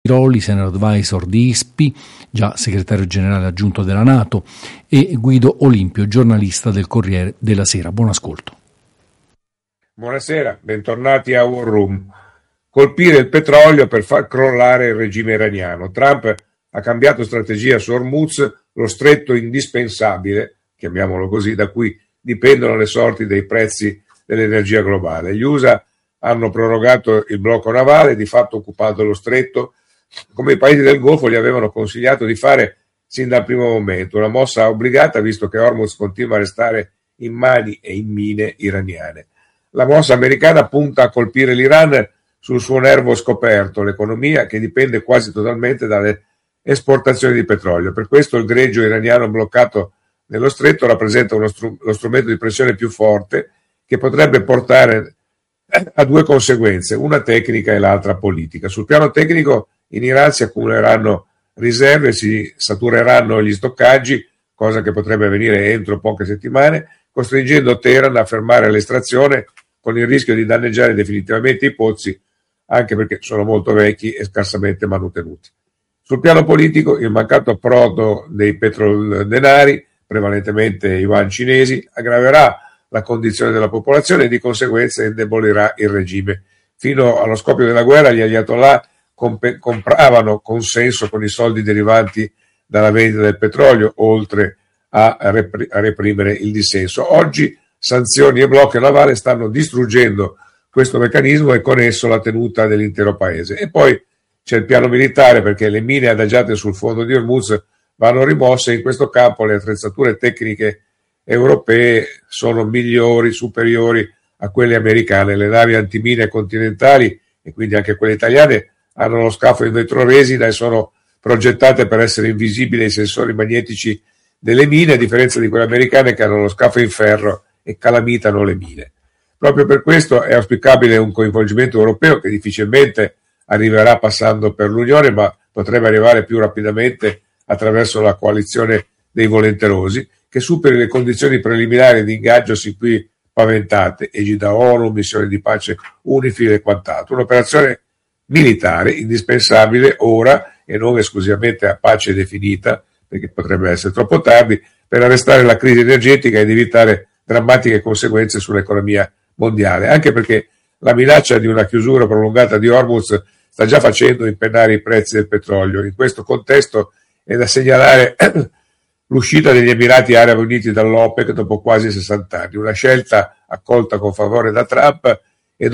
Misiroli, Senior Advisor di ISPI, già segretario generale aggiunto della NATO, e Guido Olimpio, giornalista del Corriere della Sera. Buon ascolto. Buonasera, bentornati a War Room. Colpire il petrolio per far crollare il regime iraniano. Trump ha cambiato strategia su Hormuz, lo stretto indispensabile, chiamiamolo così, da cui dipendono le sorti dei prezzi dell'energia globale. Gli USA hanno prorogato il blocco navale, di fatto occupato lo stretto, come i paesi del Golfo gli avevano consigliato di fare sin dal primo momento, una mossa obbligata visto che Hormuz continua a restare in mani e in mine iraniane. La mossa americana punta a colpire l'Iran sul suo nervo scoperto, l'economia, che dipende quasi totalmente dalle esportazioni di petrolio. Per questo il greggio iraniano bloccato nello stretto rappresenta lo strumento di pressione più forte, che potrebbe portare a due conseguenze, una tecnica e l'altra politica. Sul piano tecnico in Iran si accumuleranno riserve, si satureranno gli stoccaggi, cosa che potrebbe avvenire entro poche settimane, costringendo Teheran a fermare l'estrazione con il rischio di danneggiare definitivamente i pozzi, anche perché sono molto vecchi e scarsamente manutenuti. Sul piano politico il mancato approdo dei petrodenari, prevalentemente yuan cinesi, aggraverà la condizione della popolazione e di conseguenza indebolirà il regime. Fino allo scoppio della guerra gli ayatollah compravano consenso con i soldi derivanti dalla vendita del petrolio, oltre a reprimere il dissenso. Oggi sanzioni e blocco navale stanno distruggendo questo meccanismo e con esso la tenuta dell'intero paese. E poi c'è il piano militare, perché le mine adagiate sul fondo di Hormuz vanno rimosse. In questo campo le attrezzature tecniche europee sono migliori, superiori a quelle americane. Le navi antimine continentali, e quindi anche quelle italiane, hanno lo scafo in vetroresina e sono progettate per essere invisibili ai sensori magnetici delle mine, a differenza di quelle americane che hanno lo scafo in ferro e calamitano le mine. Proprio per questo è auspicabile un coinvolgimento europeo che difficilmente arriverà passando per l'Unione, ma potrebbe arrivare più rapidamente attraverso la coalizione dei volenterosi, che superi le condizioni preliminari di ingaggio sin qui paventate, egida ONU, missione di pace UNIFIL e quant'altro. Un'operazione militare indispensabile ora e non esclusivamente a pace definita, perché potrebbe essere troppo tardi, per arrestare la crisi energetica ed evitare drammatiche conseguenze sull'economia mondiale, anche perché la minaccia di una chiusura prolungata di Hormuz sta già facendo impennare i prezzi del petrolio. In questo contesto è da segnalare l'uscita degli Emirati Arabi Uniti dall'OPEC dopo quasi 60 anni, una scelta accolta con favore da Trump è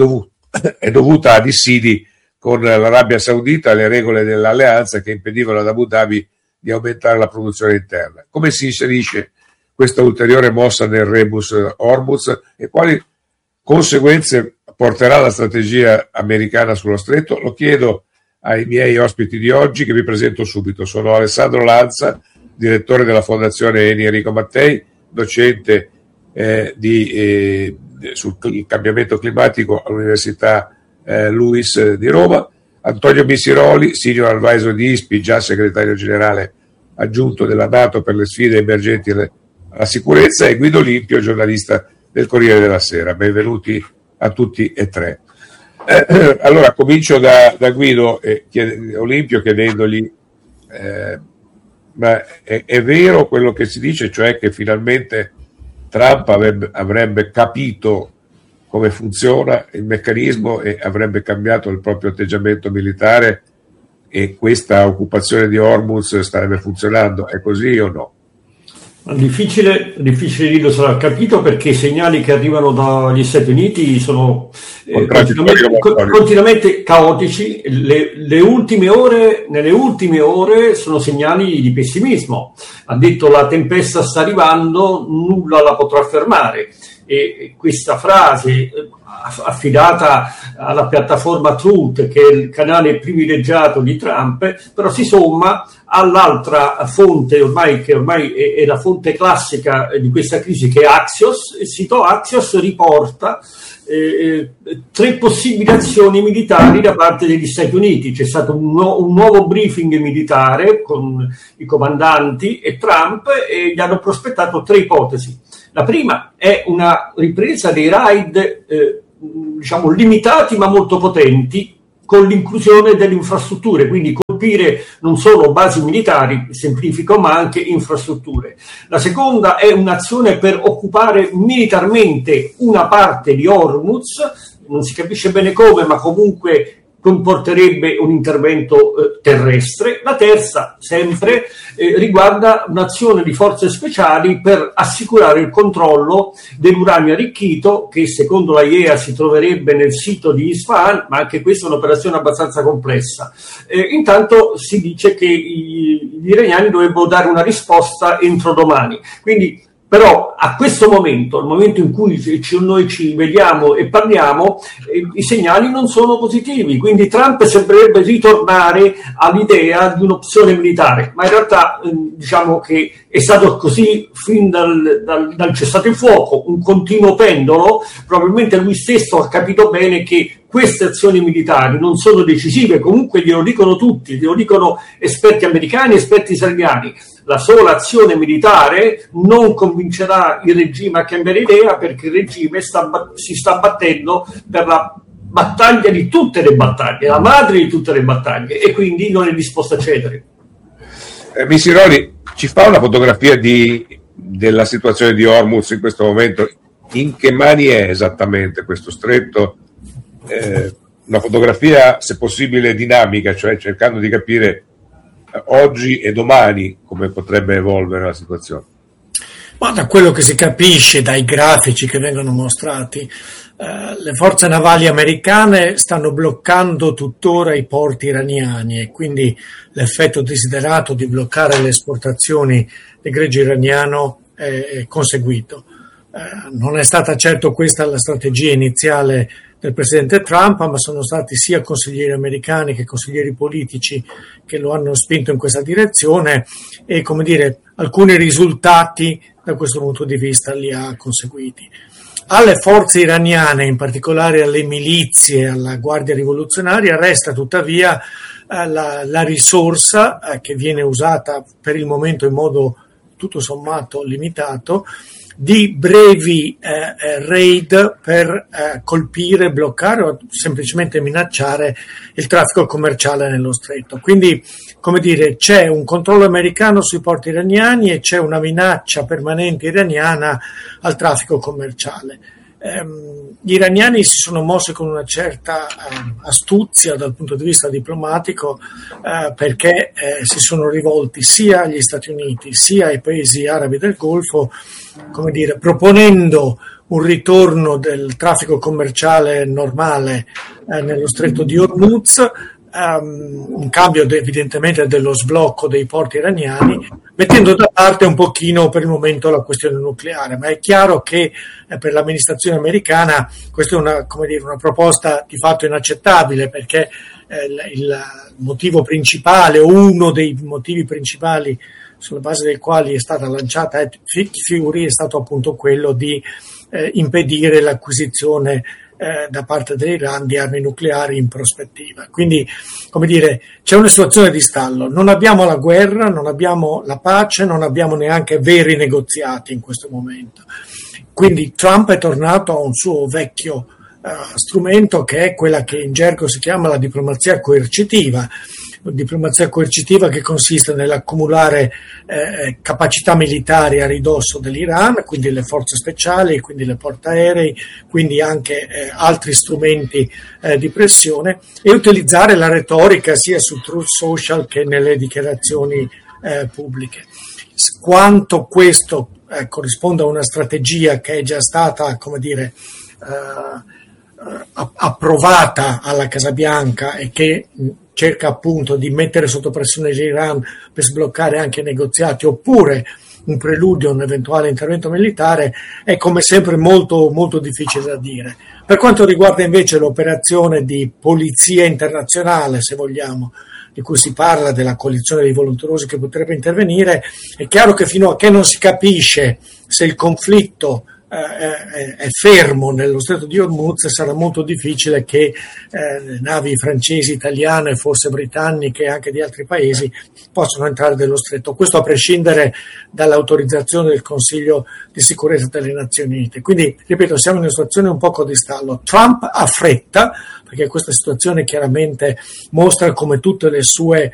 dovuta a dissidi con l'Arabia Saudita, alle regole dell'alleanza che impedivano ad Abu Dhabi di aumentare la produzione interna. Come si inserisce questa ulteriore mossa nel rebus Hormuz e quali conseguenze porterà la strategia americana sullo stretto? Lo chiedo ai miei ospiti di oggi, che vi presento subito. Sono Alessandro Lanza, direttore della Fondazione Eni Enrico Mattei, docente sul cambiamento climatico all'Università Luis di Roma, Antonio Misiroli, Senior Advisor di ISPI, già segretario generale aggiunto della NATO per le sfide emergenti alla sicurezza, e Guido Olimpio, giornalista del Corriere della Sera. Benvenuti a tutti e tre. Allora comincio da Guido Olimpio chiedendogli ma è vero quello che si dice, cioè che finalmente Trump avrebbe capito come funziona il meccanismo e avrebbe cambiato il proprio atteggiamento militare e questa occupazione di Hormuz starebbe funzionando? È così o no? Difficile dirlo, sarà capito, perché i segnali che arrivano dagli Stati Uniti sono continuamente caotici. Nelle ultime ore sono segnali di pessimismo. Ha detto: la tempesta sta arrivando, nulla la potrà fermare. E questa frase, affidata alla piattaforma Truth, che è il canale privilegiato di Trump, però si somma all'altra fonte che ormai è la fonte classica di questa crisi, che è Axios. Il sito Axios riporta 3 possibili azioni militari da parte degli Stati Uniti. C'è stato un nuovo briefing militare con i comandanti e Trump, e gli hanno prospettato 3 ipotesi. La prima è una ripresa dei raid limitati ma molto potenti con l'inclusione delle infrastrutture, quindi colpire non solo basi militari, semplifico, ma anche infrastrutture. La seconda è un'azione per occupare militarmente una parte di Hormuz, non si capisce bene come, ma comunque comporterebbe un intervento terrestre. La terza, sempre, riguarda un'azione di forze speciali per assicurare il controllo dell'uranio arricchito, che secondo la IEA si troverebbe nel sito di Isfahan, ma anche questa è un'operazione abbastanza complessa. Intanto si dice che gli iraniani dovrebbero dare una risposta entro domani. Quindi, però a questo momento, il momento in cui noi ci vediamo e parliamo, i segnali non sono positivi, quindi Trump sembrerebbe ritornare all'idea di un'opzione militare, ma in realtà diciamo che è stato così fin dal cessate il fuoco, un continuo pendolo. Probabilmente lui stesso ha capito bene che queste azioni militari non sono decisive, comunque glielo dicono tutti, glielo dicono esperti americani, esperti israeliani. La sola azione militare non convincerà il regime a cambiare idea, perché il regime si sta battendo per la battaglia di tutte le battaglie, la madre di tutte le battaglie, e quindi non è disposto a cedere. Missiroli, ci fa una fotografia della situazione di Hormuz in questo momento? In che mani è esattamente questo stretto? Una fotografia, se possibile, dinamica, cioè cercando di capire oggi e domani come potrebbe evolvere la situazione. Ma da quello che si capisce dai grafici che vengono mostrati, le forze navali americane stanno bloccando tuttora i porti iraniani, e quindi l'effetto desiderato di bloccare le esportazioni del greggio iraniano è conseguito. Non è stata certo questa la strategia iniziale del presidente Trump, ma sono stati sia consiglieri americani che consiglieri politici che lo hanno spinto in questa direzione, e, come dire, alcuni risultati da questo punto di vista li ha conseguiti. Alle forze iraniane, in particolare alle milizie, alla Guardia Rivoluzionaria, resta tuttavia la risorsa che viene usata per il momento in modo tutto sommato limitato, di brevi raid per colpire, bloccare o semplicemente minacciare il traffico commerciale nello stretto. Quindi, come dire, c'è un controllo americano sui porti iraniani e c'è una minaccia permanente iraniana al traffico commerciale. Gli iraniani si sono mossi con una certa astuzia dal punto di vista diplomatico, perché si sono rivolti sia agli Stati Uniti sia ai paesi arabi del Golfo, come dire, proponendo un ritorno del traffico commerciale normale nello stretto di Hormuz, in cambio evidentemente dello sblocco dei porti iraniani, mettendo da parte un pochino per il momento la questione nucleare. Ma è chiaro che per l'amministrazione americana questa è una proposta di fatto inaccettabile, perché il motivo principale, o uno dei motivi principali sulla base del quali è stata lanciata Fury, è stato appunto quello di impedire l'acquisizione da parte dell'Iran di armi nucleari in prospettiva. Quindi, come dire, c'è una situazione di stallo. Non abbiamo la guerra, non abbiamo la pace, non abbiamo neanche veri negoziati in questo momento. Quindi Trump è tornato a un suo vecchio strumento, che è quella che in gergo si chiama la diplomazia coercitiva. Diplomazia coercitiva che consiste nell'accumulare capacità militari a ridosso dell'Iran, quindi le forze speciali, quindi le portaerei, quindi anche altri strumenti di pressione, e utilizzare la retorica sia su Truth Social che nelle dichiarazioni pubbliche. Quanto questo corrisponde a una strategia che è già stata, come dire, approvata alla Casa Bianca e che cerca appunto di mettere sotto pressione l'Iran per sbloccare anche i negoziati, oppure un preludio a un eventuale intervento militare, è come sempre molto, molto difficile da dire. Per quanto riguarda invece l'operazione di polizia internazionale, se vogliamo, di cui si parla, della coalizione dei volenterosi che potrebbe intervenire, è chiaro che fino a che non si capisce se il conflitto è fermo nello stretto di Hormuz, sarà molto difficile che navi francesi, italiane, forse britanniche e anche di altri paesi possano entrare nello stretto. Questo a prescindere dall'autorizzazione del Consiglio di sicurezza delle Nazioni Unite. Quindi, ripeto, siamo in una situazione un poco di stallo. Trump ha fretta, perché questa situazione chiaramente mostra come tutte le sue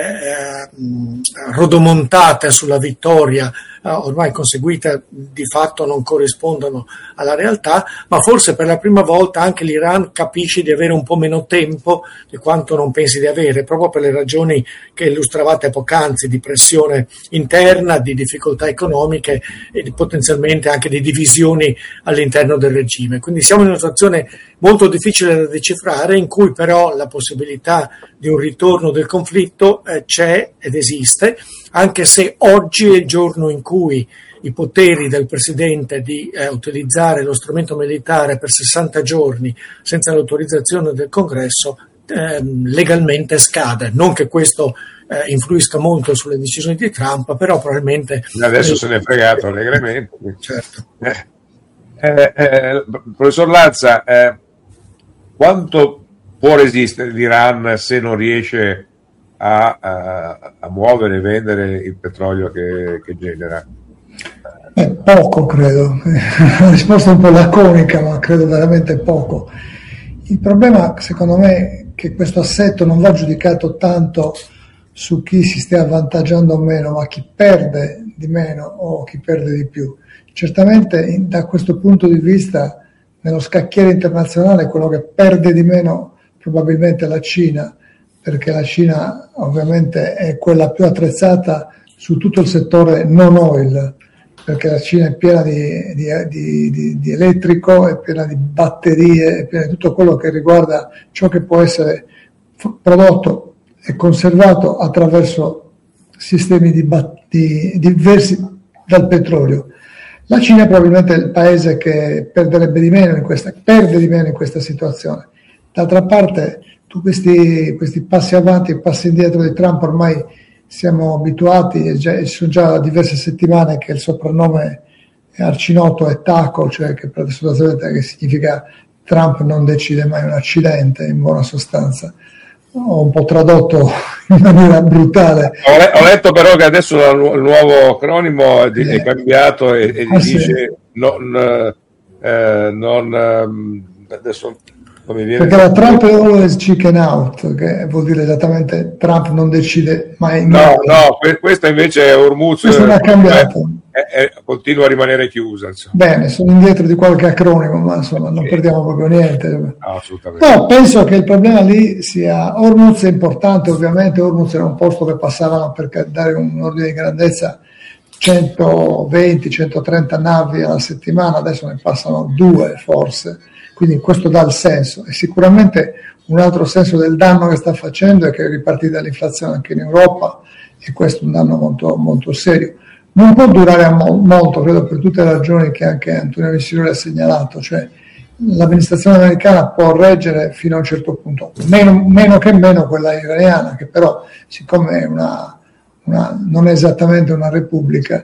rodomontate sulla vittoria ormai conseguita di fatto non corrispondono alla realtà, ma forse per la prima volta anche l'Iran capisce di avere un po' meno tempo di quanto non pensi di avere, proprio per le ragioni che illustravate poc'anzi, di pressione interna, di difficoltà economiche e potenzialmente anche di divisioni all'interno del regime. Quindi siamo in una situazione molto difficile da decifrare, in cui però la possibilità di un ritorno del conflitto c'è ed esiste, anche se oggi è il giorno in cui i poteri del Presidente di utilizzare lo strumento militare per 60 giorni senza l'autorizzazione del Congresso legalmente scade. Non che questo influisca molto sulle decisioni di Trump, però probabilmente... Adesso se ne è fregato allegramente. Certo. Professor Lanza, quanto può resistere l'Iran se non riesce a muovere e vendere il petrolio che genera? Poco, credo. Una risposta un po' laconica, ma credo veramente poco. Il problema, secondo me, è che questo assetto non va giudicato tanto su chi si stia avvantaggiando o meno, ma chi perde di meno o chi perde di più. Certamente, da questo punto di vista, nello scacchiere internazionale, quello che perde di meno probabilmente è la Cina, perché la Cina ovviamente è quella più attrezzata su tutto il settore non oil, perché la Cina è piena di elettrico, è piena di batterie, è piena di tutto quello che riguarda ciò che può essere prodotto e conservato attraverso sistemi diversi dal petrolio. La Cina è probabilmente il paese che perde di meno in questa situazione. D'altra parte, questi passi avanti e passi indietro di Trump ormai siamo abituati, sono già diverse settimane che il soprannome arcinoto è TACO, cioè che che significa Trump non decide mai un accidente, in buona sostanza. Ho un po' tradotto in maniera brutale. Ho letto però che adesso il nuovo acronimo è cambiato e dice adesso non mi viene. Perché la Trump è always chicken out, che vuol dire esattamente Trump non decide mai niente. Questa invece è Hormuz. Questo non è cambiato. Continua a rimanere chiusa. Insomma. Bene, sono indietro di qualche acronimo, ma insomma non perdiamo proprio niente. No, assolutamente. No, penso che il problema lì sia Hormuz è importante, ovviamente Hormuz era un posto che passavano, per dare un ordine di grandezza, 120-130 navi alla settimana, adesso ne passano 2 forse, quindi questo dà il senso. E sicuramente un altro senso del danno che sta facendo è che è ripartita l'inflazione anche in Europa, e questo è un danno molto, molto serio. Non può durare molto, credo, per tutte le ragioni che anche Antonio Missiroli ha segnalato, cioè l'amministrazione americana può reggere fino a un certo punto, meno che meno quella iraniana, che però, siccome è non è esattamente una repubblica,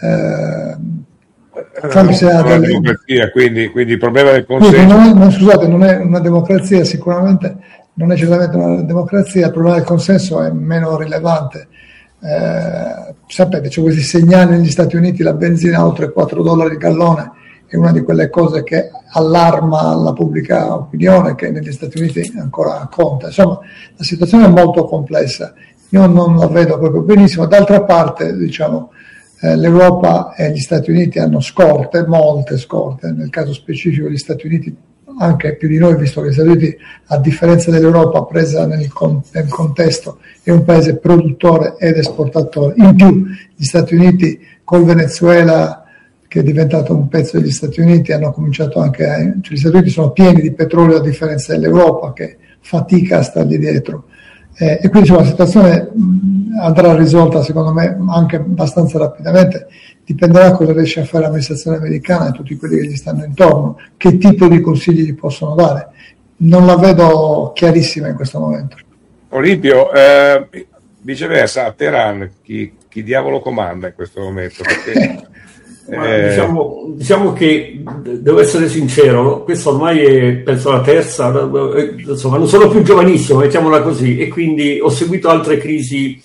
forse ha una democrazia, quindi il problema del consenso. Scusate, non è una democrazia, sicuramente non è certamente una democrazia, il problema del consenso è meno rilevante. Sapete, c'è questi segnali negli Stati Uniti, la benzina oltre $4 il gallone è una di quelle cose che allarma la pubblica opinione, che negli Stati Uniti ancora conta. Insomma, la situazione è molto complessa, io non la vedo proprio benissimo. D'altra parte, diciamo, l'Europa e gli Stati Uniti hanno molte scorte, nel caso specifico gli Stati Uniti anche più di noi, visto che gli Stati Uniti, a differenza dell'Europa presa nel contesto, è un paese produttore ed esportatore. In più gli Stati Uniti col Venezuela, che è diventato un pezzo degli Stati Uniti, hanno cominciato anche cioè gli Stati Uniti sono pieni di petrolio a differenza dell'Europa, che fatica a stargli dietro, e quindi insomma, la situazione andrà risolta secondo me anche abbastanza rapidamente. Dipenderà cosa riesce a fare l'amministrazione americana e tutti quelli che gli stanno intorno, che tipo di consigli gli possono dare. Non la vedo chiarissima in questo momento. Olimpio, viceversa, a Teheran chi diavolo comanda in questo momento? Perché Diciamo che devo essere sincero, questo ormai è penso la terza, insomma non sono più giovanissimo, mettiamola così, e quindi ho seguito altre crisi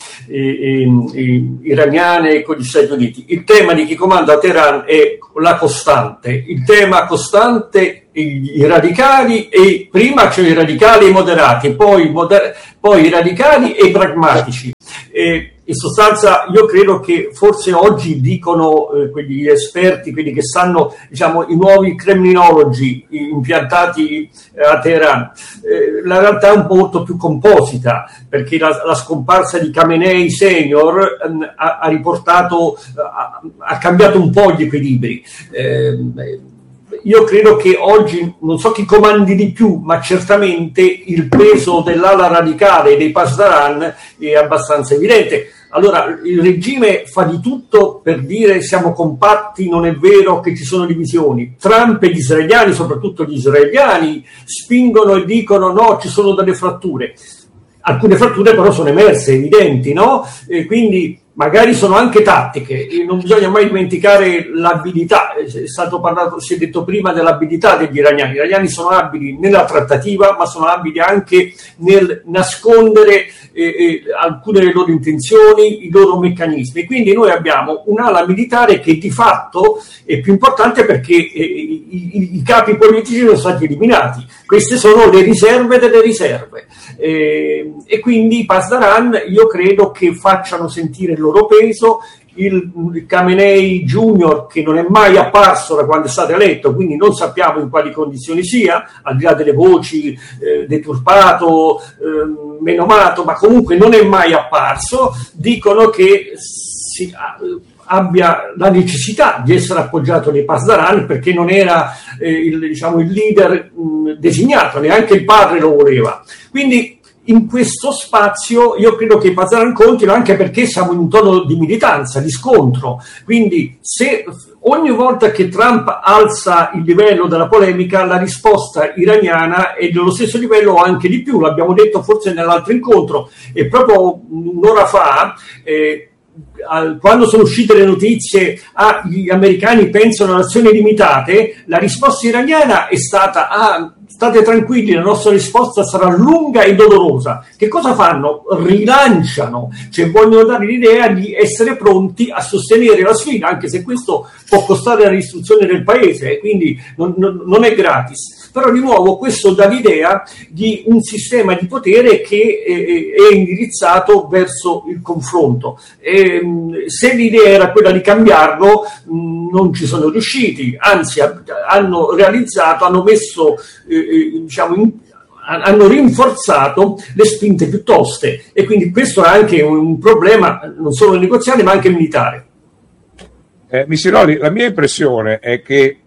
iraniane con gli Stati Uniti. Il tema di chi comanda a Teheran è la costante, il tema costante, i radicali, e prima c'è i radicali e i moderati, poi i radicali e i pragmatici. In sostanza io credo che forse oggi dicono quegli esperti, quelli che sanno, diciamo, i nuovi kremlinologi impiantati a Teheran, la realtà è un po' molto più composita, perché la scomparsa di Khamenei senior ha riportato, ha cambiato un po' gli equilibri. Io credo che oggi, non so chi comandi di più, ma certamente il peso dell'ala radicale dei Pasdaran è abbastanza evidente. Allora, il regime fa di tutto per dire siamo compatti, non è vero che ci sono divisioni. Trump e gli israeliani, soprattutto gli israeliani, spingono e dicono no, ci sono delle fratture. Alcune fratture però sono emerse, evidenti, no? E quindi magari sono anche tattiche, e non bisogna mai dimenticare l'abilità. Si è detto prima dell'abilità degli iraniani. Gli iraniani sono abili nella trattativa, ma sono abili anche nel nascondere alcune delle loro intenzioni, i loro meccanismi. Quindi noi abbiamo un'ala militare che di fatto è più importante perché i capi politici sono stati eliminati. Queste sono le riserve delle riserve. E quindi i Pasdaran io credo che facciano sentire il loro peso. Il Khamenei Junior, che non è mai apparso da quando è stato eletto, quindi non sappiamo in quali condizioni sia, al di là delle voci, deturpato, menomato, ma comunque non è mai apparso, dicono che abbia la necessità di essere appoggiato dai Pasdaran, perché non era il leader designato, neanche il padre lo voleva. Quindi in questo spazio io credo che i Pasdaran contino, anche perché siamo in un tono di militanza, di scontro. Quindi se ogni volta che Trump alza il livello della polemica, la risposta iraniana è dello stesso livello o anche di più. L'abbiamo detto forse nell'altro incontro, e proprio un'ora fa, quando sono uscite le notizie gli americani pensano ad azioni limitate, la risposta iraniana è stata state tranquilli, la nostra risposta sarà lunga e dolorosa. Che cosa fanno? Rilanciano, cioè vogliono dare l'idea di essere pronti a sostenere la sfida, anche se questo può costare la distruzione del paese, e quindi non è gratis. Però di nuovo questo dà l'idea di un sistema di potere che è indirizzato verso il confronto. Se l'idea era quella di cambiarlo, non ci sono riusciti, anzi hanno messo hanno rinforzato le spinte più toste, e quindi questo è anche un problema non solo negoziale ma anche militare. Missiroli, la mia impressione è che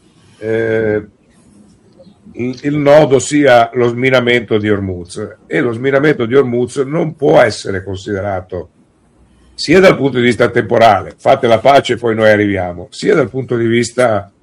il nodo sia lo sminamento di Hormuz, e lo sminamento di Hormuz non può essere considerato sia dal punto di vista temporale, fate la pace e poi noi arriviamo, sia dal punto di vista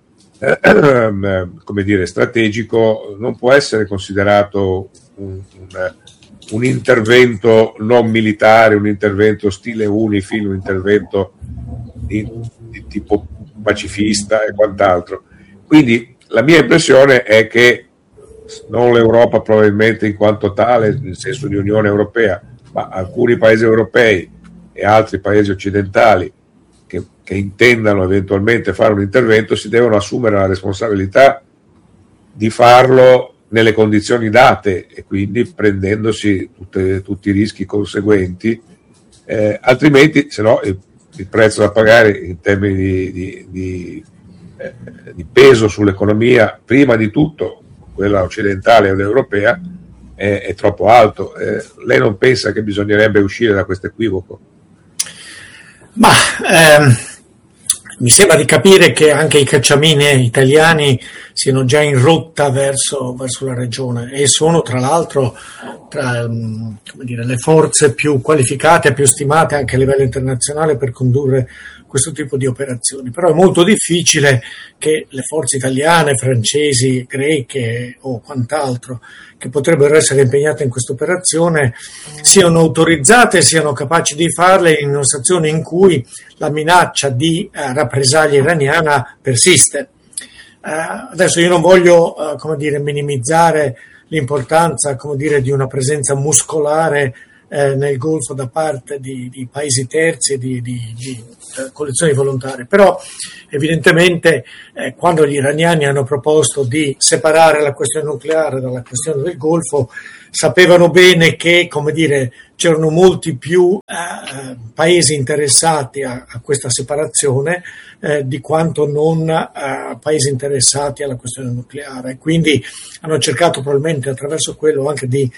strategico, non può essere considerato un intervento non militare, un intervento stile UNIFIL, un intervento di tipo pacifista e quant'altro. Quindi la mia impressione è che non l'Europa probabilmente in quanto tale, nel senso di Unione Europea, ma alcuni paesi europei e altri paesi occidentali che intendano eventualmente fare un intervento si devono assumere la responsabilità di farlo nelle condizioni date, e quindi prendendosi tutti i rischi conseguenti, altrimenti se no il prezzo da pagare in termini di peso sull'economia, prima di tutto quella occidentale ed europea, è troppo alto. Lei non pensa che bisognerebbe uscire da questo equivoco? Ma mi sembra di capire che anche i cacciamine italiani siano già in rotta verso la regione, e sono tra l'altro le forze più qualificate, più stimate anche a livello internazionale per condurre questo tipo di operazioni. Però è molto difficile che le forze italiane, francesi, greche o quant'altro che potrebbero essere impegnate in questa operazione siano autorizzate e siano capaci di farle in una situazione in cui la minaccia di rappresaglia iraniana persiste. Adesso io non voglio minimizzare l'importanza di una presenza muscolare nel Golfo da parte di paesi terzi e di coalizioni volontarie, però evidentemente quando gli iraniani hanno proposto di separare la questione nucleare dalla questione del Golfo sapevano bene che c'erano molti più paesi interessati a questa separazione di quanto non paesi interessati alla questione nucleare, quindi hanno cercato probabilmente attraverso quello anche di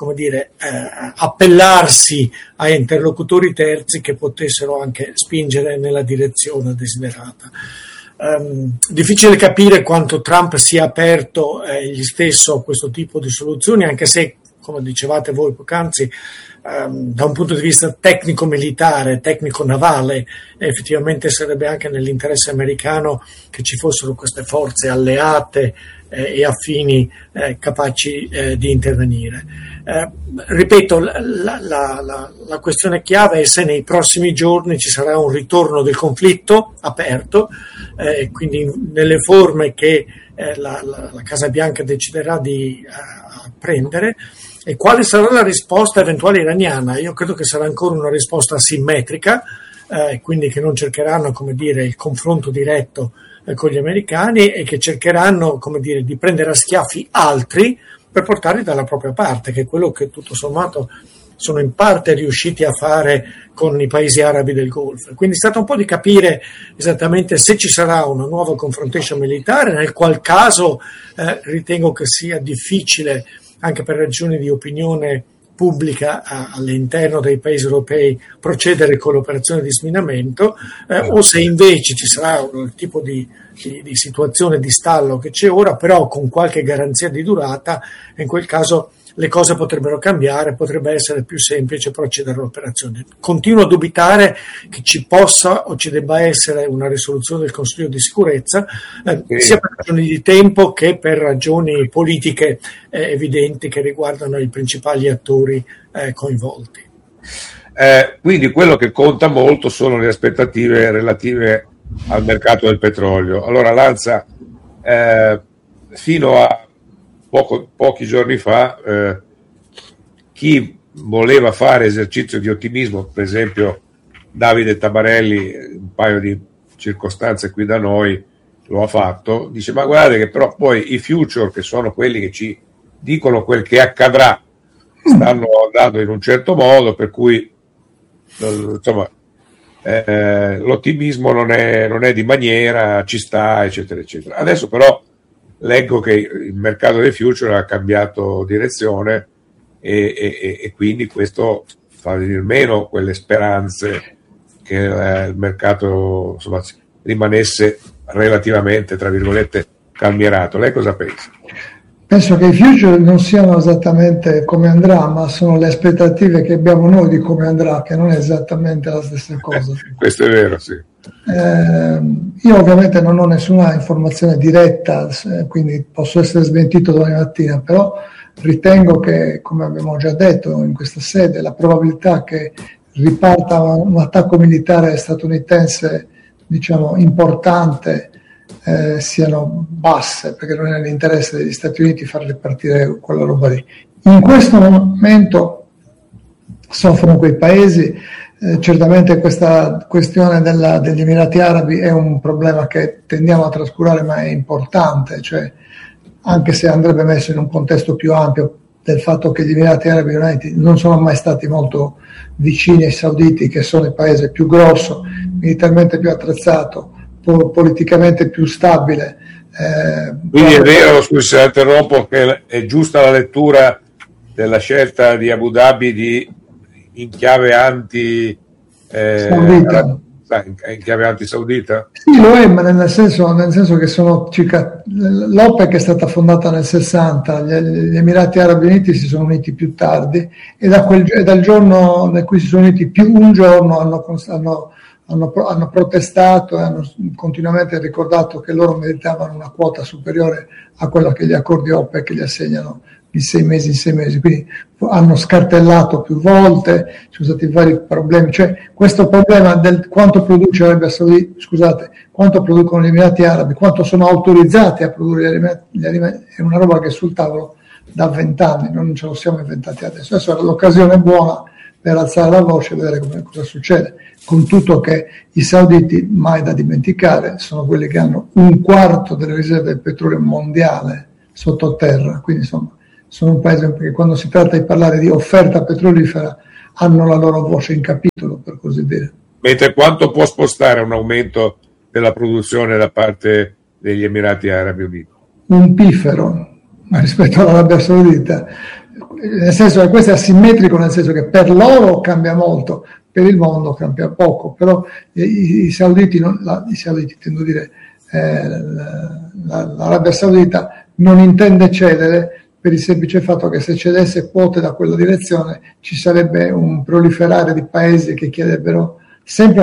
appellarsi a interlocutori terzi che potessero anche spingere nella direzione desiderata. Difficile capire quanto Trump sia aperto egli stesso a questo tipo di soluzioni, anche se, come dicevate voi poc'anzi, da un punto di vista tecnico-militare, tecnico-navale, effettivamente sarebbe anche nell'interesse americano che ci fossero queste forze alleate e affini capaci di intervenire. Ripeto, la questione chiave è se nei prossimi giorni ci sarà un ritorno del conflitto aperto, quindi nelle forme che la Casa Bianca deciderà di prendere, e quale sarà la risposta eventuale iraniana. Io credo che sarà ancora una risposta asimmetrica, quindi che non cercheranno il confronto diretto con gli americani e che cercheranno di prendere a schiaffi altri per portarli dalla propria parte, che è quello che tutto sommato sono in parte riusciti a fare con i paesi arabi del Golfo. Quindi è stato un po' di capire esattamente se ci sarà una nuova confrontation militare, nel qual caso ritengo che sia difficile, anche per ragioni di opinione pubblica all'interno dei paesi europei, procedere con l'operazione di sminamento, o se invece ci sarà un tipo di situazione di stallo che c'è ora, però con qualche garanzia di durata, in quel caso le cose potrebbero cambiare, potrebbe essere più semplice procedere all'operazione. Continuo a dubitare che ci possa o ci debba essere una risoluzione del Consiglio di sicurezza, sia per ragioni di tempo che per ragioni politiche evidenti che riguardano i principali attori coinvolti. Quindi quello che conta molto sono le aspettative relative al mercato del petrolio. Allora Lanza, fino a pochi giorni fa, chi voleva fare esercizio di ottimismo, per esempio Davide Tabarelli, un paio di circostanze qui da noi lo ha fatto, dice: ma guardate che però poi i future, che sono quelli che ci dicono quel che accadrà, stanno andando in un certo modo, per cui insomma l'ottimismo non è di maniera, ci sta, eccetera eccetera. Adesso però leggo che il mercato dei future ha cambiato direzione e quindi questo fa venire meno quelle speranze che il mercato rimanesse relativamente, tra virgolette, calmierato. Lei cosa pensa? Penso che i future non siano esattamente come andrà, ma sono le aspettative che abbiamo noi di come andrà, che non è esattamente la stessa cosa. Questo è vero, sì. Io ovviamente non ho nessuna informazione diretta, quindi posso essere smentito domani mattina, però ritengo che, come abbiamo già detto in questa sede, la probabilità che riparta un attacco militare statunitense, importante, siano basse, perché non è nell'interesse degli Stati Uniti far ripartire quella roba lì. In questo momento soffrono quei paesi. Certamente questa questione degli Emirati Arabi è un problema che tendiamo a trascurare, ma è importante, cioè, anche se andrebbe messo in un contesto più ampio del fatto che gli Emirati Arabi Uniti non sono mai stati molto vicini ai sauditi, che sono il paese più grosso, militarmente più attrezzato, politicamente più stabile. Quindi è vero, scusi se interrompo, che è giusta la lettura della scelta di Abu Dhabi in chiave saudita. In chiave antisaudita? Sì, lo è, ma nel senso che sono circa, l'OPEC è stata fondata nel 60, gli Emirati Arabi Uniti si sono uniti più tardi, e dal giorno in cui si sono uniti più un giorno hanno hanno protestato e hanno continuamente ricordato che loro meritavano una quota superiore a quella che gli accordi OPEC gli assegnano di 6 mesi in 6 mesi, quindi hanno scartellato più volte, ci sono stati vari problemi, cioè questo problema del quanto produce l'Arabia Saudita, scusate, quanto producono gli Emirati Arabi, quanto sono autorizzati a produrre gli alimenti, è una roba che è sul tavolo da 20 anni, non ce lo siamo inventati adesso è l'occasione buona per alzare la voce e vedere cosa succede, con tutto che i sauditi, mai da dimenticare, sono quelli che hanno 1/4 delle riserve del petrolio mondiale sottoterra, quindi insomma sono un paese che quando si tratta di parlare di offerta petrolifera hanno la loro voce in capitolo, per così dire. Mentre quanto può spostare un aumento della produzione da parte degli Emirati Arabi Uniti? Un piffero rispetto all'Arabia Saudita, nel senso che questo è asimmetrico, nel senso che per loro cambia molto, per il mondo cambia poco, però i sauditi, intendo dire l'Arabia Saudita non intende cedere per il semplice fatto che se cedesse quote da quella direzione ci sarebbe un proliferare di paesi che chiederebbero sempre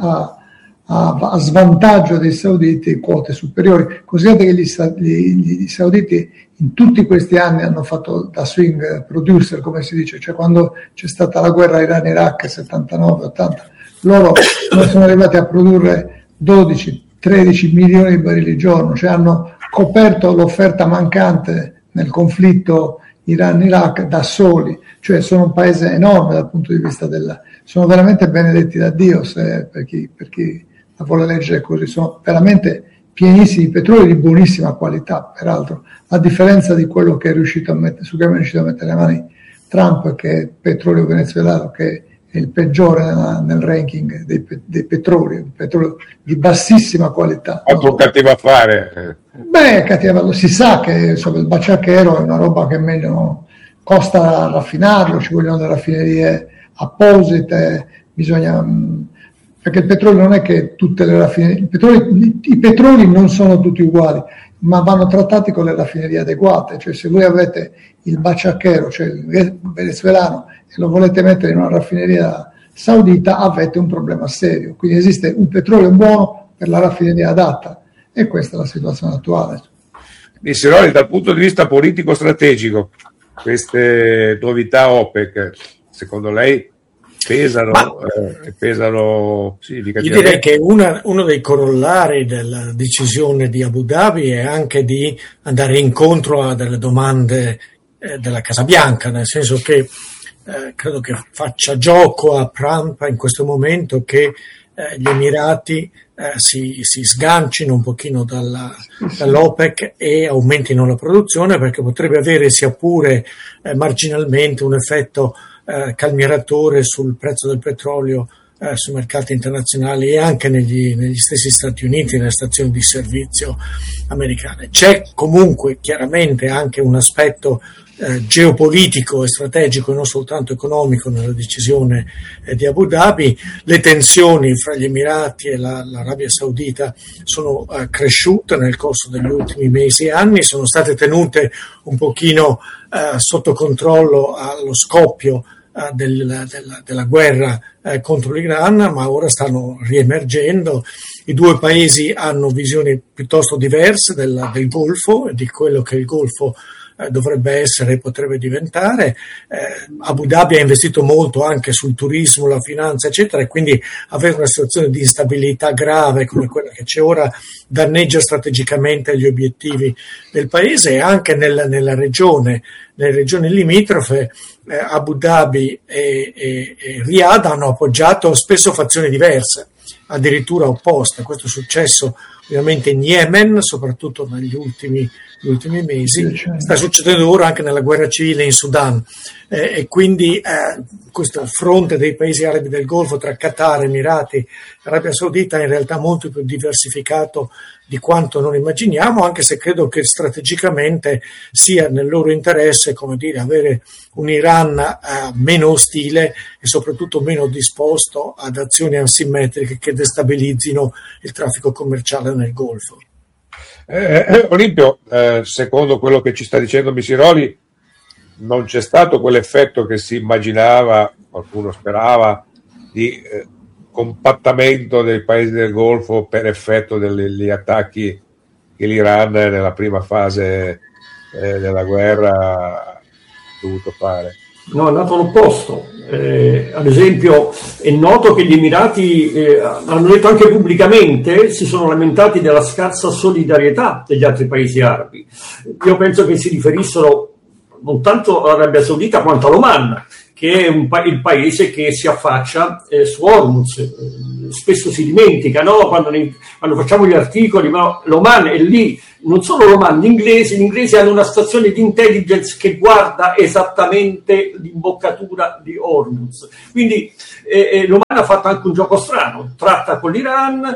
a svantaggio dei sauditi quote superiori. Considerate che gli sauditi in tutti questi anni hanno fatto da swing producer, come si dice, cioè quando c'è stata la guerra Iran-Iraq 79-80, loro sono arrivati a produrre 12-13 milioni di barili al giorno, cioè hanno coperto l'offerta mancante nel conflitto Iran-Iraq da soli, cioè sono un paese enorme dal punto di vista sono veramente benedetti da Dio, per chi la vuole leggere così, sono veramente pienissimi di petrolio di buonissima qualità, peraltro, a differenza di quello che è riuscito a mettere, su cui è riuscito a mettere le mani Trump, che è il petrolio venezuelano, che è il peggiore nel ranking dei petroli, petrolio di bassissima qualità. Quanto cattivo a fare? Beh, cattivo, si sa che insomma, il baciacchero è una roba che meglio costa raffinarlo, ci vogliono delle raffinerie apposite, bisogna... perché il petrolio non è che tutte le raffinerie, i petroli non sono tutti uguali, ma vanno trattati con le raffinerie adeguate, cioè se voi avete il baciacchero, cioè il venezuelano, e lo volete mettere in una raffineria saudita, avete un problema serio, quindi esiste un petrolio buono per la raffineria adatta, e questa è la situazione attuale. Misseroli, dal punto di vista politico-strategico, queste novità OPEC, secondo lei pesano significativamente? Io direi che uno dei corollari della decisione di Abu Dhabi è anche di andare incontro a delle domande della Casa Bianca, nel senso che credo che faccia gioco a Trump in questo momento che gli Emirati si sgancino un pochino dall'OPEC e aumentino la produzione, perché potrebbe avere sia pure marginalmente un effetto calmieratore sul prezzo del petrolio sui mercati internazionali e anche negli stessi Stati Uniti, nelle stazioni di servizio americane. C'è comunque chiaramente anche un aspetto geopolitico e strategico e non soltanto economico nella decisione di Abu Dhabi. Le tensioni fra gli Emirati e l'Arabia Saudita sono cresciute nel corso degli ultimi mesi e anni, sono state tenute un pochino sotto controllo allo scoppio della guerra contro l'Iran, ma ora stanno riemergendo. I due paesi hanno visioni piuttosto diverse del Golfo e di quello che il Golfo dovrebbe essere e potrebbe diventare. Abu Dhabi ha investito molto anche sul turismo, la finanza eccetera, e quindi avere una situazione di instabilità grave come quella che c'è ora danneggia strategicamente gli obiettivi del paese e anche nelle regioni limitrofe. Abu Dhabi e Riyadh hanno appoggiato spesso fazioni diverse, addirittura opposte. Questo è successo ovviamente in Yemen, soprattutto negli ultimi mesi, sta succedendo ora anche nella guerra civile in Sudan, e quindi questo fronte dei paesi arabi del Golfo tra Qatar, Emirati e Arabia Saudita è in realtà molto più diversificato di quanto non immaginiamo, anche se credo che strategicamente sia nel loro interesse, come dire, avere un Iran meno ostile e soprattutto meno disposto ad azioni asimmetriche che destabilizzino il traffico commerciale nel Golfo. Olimpio, secondo quello che ci sta dicendo Misseroli, non c'è stato quell'effetto che si immaginava, qualcuno sperava, di compattamento dei paesi del Golfo per effetto degli attacchi che l'Iran nella prima fase della guerra ha dovuto fare. No, è nato l'opposto. Ad esempio, è noto che gli Emirati, hanno detto anche pubblicamente, si sono lamentati della scarsa solidarietà degli altri paesi arabi. Io penso che si riferissero non tanto all'Arabia Saudita quanto all'Oman, che è il paese che si affaccia su Hormuz. Spesso si dimentica, no? Quando facciamo gli articoli, ma l'Oman è lì. Non solo l'Oman, gli inglesi hanno una stazione di intelligence che guarda esattamente l'imboccatura di Hormuz. Quindi l'Oman ha fatto anche un gioco strano, tratta con l'Iran,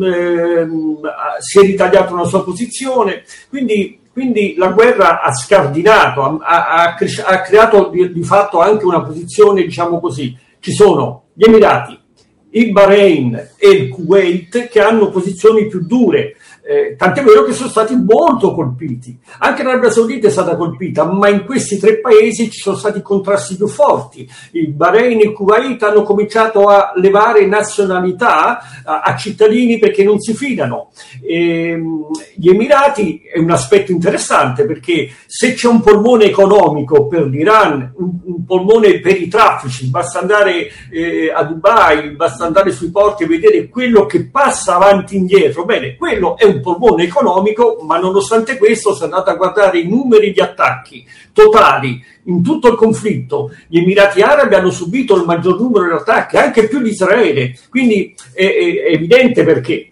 si è ritagliato una sua posizione, quindi la guerra ha scardinato, ha creato di fatto anche una posizione, diciamo così. Ci sono gli Emirati, il Bahrain e il Kuwait che hanno posizioni più dure. Tant'è vero che sono stati molto colpiti. Anche l'Arabia Saudita è stata colpita, ma in questi tre paesi ci sono stati contrasti più forti. Il Bahrain e il Kuwait hanno cominciato a levare nazionalità a cittadini perché non si fidano. Gli Emirati è un aspetto interessante, perché se c'è un polmone economico per l'Iran, un polmone per i traffici, basta andare a Dubai, basta andare sui porti e vedere quello che passa avanti e indietro. Bene, quello è un polmone economico, ma nonostante questo, se andate a guardare i numeri di attacchi totali in tutto il conflitto, gli Emirati Arabi hanno subito il maggior numero di attacchi, anche più di Israele. Quindi è evidente perché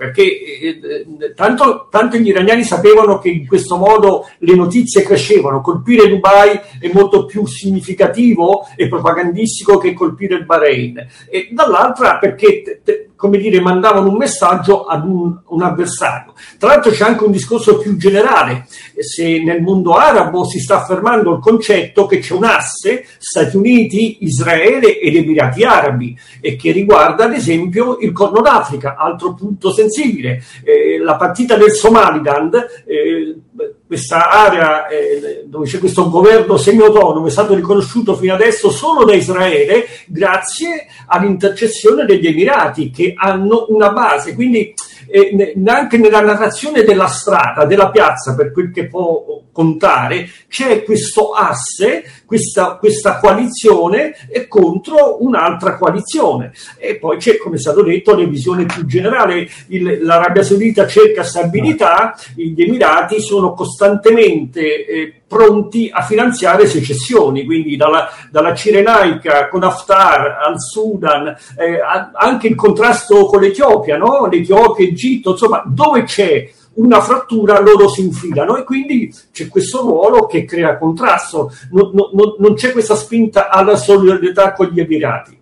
tanto gli iraniani sapevano che in questo modo le notizie crescevano. Colpire Dubai è molto più significativo e propagandistico che colpire il Bahrain, e dall'altra perché come dire, mandavano un messaggio ad un avversario. Tra l'altro c'è anche un discorso più generale. Se nel mondo arabo si sta affermando il concetto che c'è un asse Stati Uniti, Israele ed Emirati Arabi, e che riguarda ad esempio il Corno d'Africa, altro punto sensibile. La partita del Somaliland, questa area dove c'è questo governo semi-autonomo, è stato riconosciuto fino adesso solo da Israele grazie all'intercessione degli Emirati, che hanno una base. Quindi anche nella narrazione della strada, della piazza, per quel che può contare, c'è questo asse, questa coalizione contro un'altra coalizione. E poi c'è, come è stato detto, la visione più generale. L'Arabia Saudita cerca stabilità, gli Emirati sono costantemente pronti a finanziare secessioni, quindi dalla Cirenaica con Haftar al Sudan, anche il contrasto con l'Etiopia, no? L'Etiopia, Egitto, insomma, dove c'è una frattura loro si infilano, e quindi c'è questo ruolo che crea contrasto. Non c'è questa spinta alla solidarietà con gli Emirati.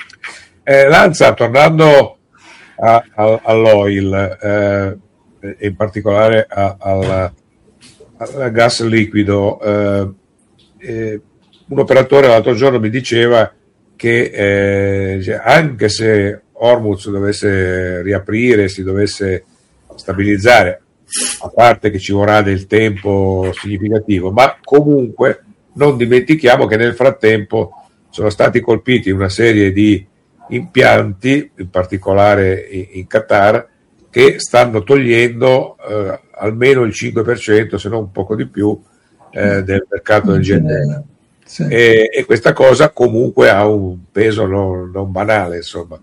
Lanza, tornando all'oil, in particolare al gas liquido, un operatore l'altro giorno mi diceva che anche se Hormuz dovesse riaprire, si dovesse stabilizzare, a parte che ci vorrà del tempo significativo, ma comunque non dimentichiamo che nel frattempo sono stati colpiti una serie di impianti, in particolare in Qatar, che stanno togliendo almeno il 5%, se non un poco di più, del mercato del GNL. Sì. E questa cosa comunque ha un peso non banale, insomma.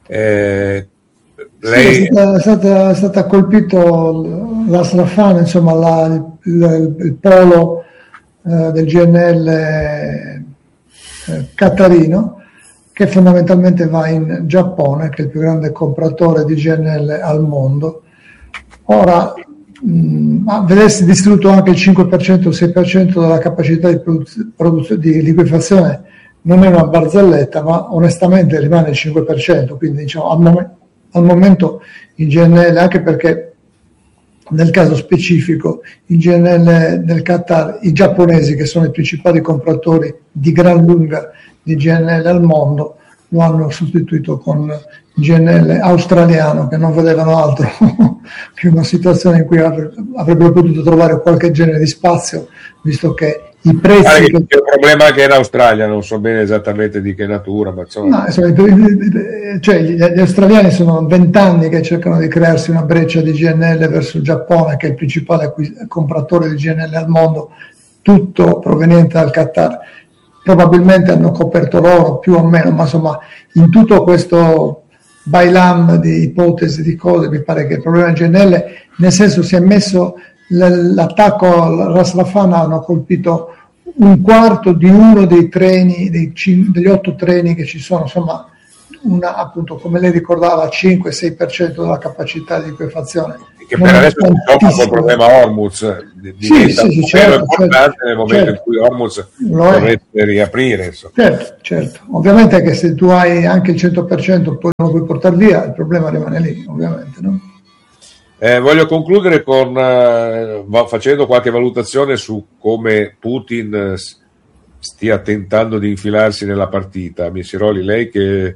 Lei... è stata colpito l'Asrafan, insomma, il polo del GNL qatarino, che fondamentalmente va in Giappone, che è il più grande compratore di GNL al mondo. Ora, vedersi distrutto anche il 5% o 6% della capacità di liquefazione non è una barzelletta, ma onestamente rimane il 5%, quindi diciamo al momento il GNL, anche perché nel caso specifico il GNL del Qatar, i giapponesi, che sono i principali compratori di gran lunga di GNL al mondo, lo hanno sostituito con il GNL australiano, che non vedevano altro che una situazione in cui avrebbero potuto trovare qualche genere di spazio, visto che i prezzi c'è un problema anche in Australia, non so bene esattamente di che natura, ma insomma... cioè, gli australiani sono 20 anni che cercano di crearsi una breccia di GNL verso il Giappone, che è il principale compratore di GNL al mondo, tutto proveniente dal Qatar. Probabilmente hanno coperto loro più o meno, ma insomma in tutto questo bailam di ipotesi, di cose, mi pare che il problema del GNL, nel senso, si è messo l'attacco al Ras Laffan, hanno colpito un quarto di uno dei treni, degli 8 treni che ci sono, insomma appunto, come lei ricordava, 5-6% della capacità di liquefazione. Che per adesso si tocca il problema Hormuz, diventa importante nel momento in cui Hormuz dovrebbe riaprire. Certo. Ovviamente che se tu hai anche il 100% poi non lo puoi portare via, il problema rimane lì, ovviamente, no? Voglio concludere facendo qualche valutazione su come Putin stia tentando di infilarsi nella partita. Missiroli, lei che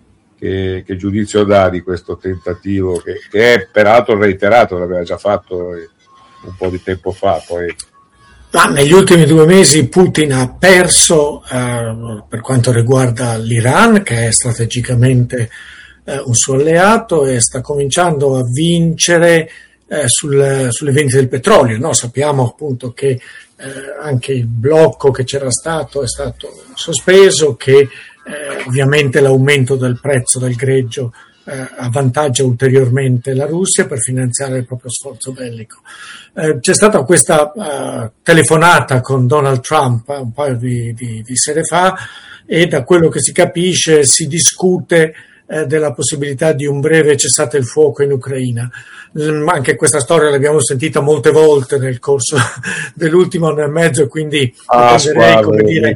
giudizio dà di questo tentativo che è peraltro reiterato, l'aveva già fatto un po' di tempo fa poi. Negli ultimi 2 mesi Putin ha perso per quanto riguarda l'Iran, che è strategicamente un suo alleato, e sta cominciando a vincere sulle vendite del petrolio, no? Sappiamo appunto che anche il blocco che c'era stato è stato sospeso, che ovviamente l'aumento del prezzo del greggio avvantaggia ulteriormente la Russia per finanziare il proprio sforzo bellico. C'è stata questa telefonata con Donald Trump un paio di sere fa, e da quello che si capisce si discute della possibilità di un breve cessate il fuoco in Ucraina. Anche questa storia l'abbiamo sentita molte volte nel corso dell'ultimo anno e mezzo, e quindi prenderei, come dire,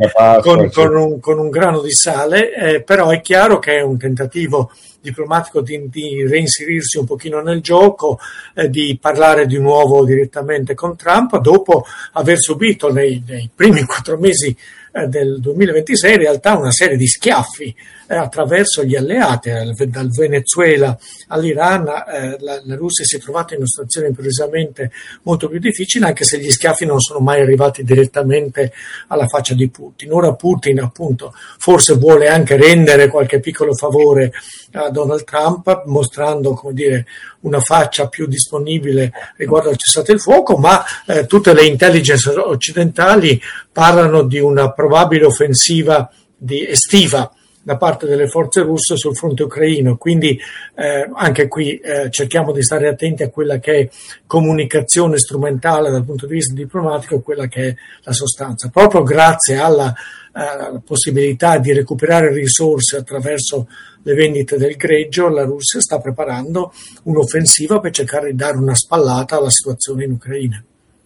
con un grano di sale, però è chiaro che è un tentativo diplomatico di reinserirsi un pochino nel gioco, di parlare di nuovo direttamente con Trump, dopo aver subito nei primi 4 mesi del 2026 in realtà una serie di schiaffi attraverso gli alleati, dal Venezuela all'Iran. La Russia si è trovata in una situazione improvvisamente molto più difficile, anche se gli schiaffi non sono mai arrivati direttamente alla faccia di Putin. Ora Putin appunto forse vuole anche rendere qualche piccolo favore a Donald Trump, mostrando, come dire, una faccia più disponibile riguardo al cessate il fuoco, ma tutte le intelligence occidentali parlano di una probabile offensiva estiva da parte delle forze russe sul fronte ucraino, quindi anche qui cerchiamo di stare attenti a quella che è comunicazione strumentale dal punto di vista diplomatico e quella che è la sostanza. Proprio grazie alla possibilità di recuperare risorse attraverso le vendite del greggio, la Russia sta preparando un'offensiva per cercare di dare una spallata alla situazione in Ucraina.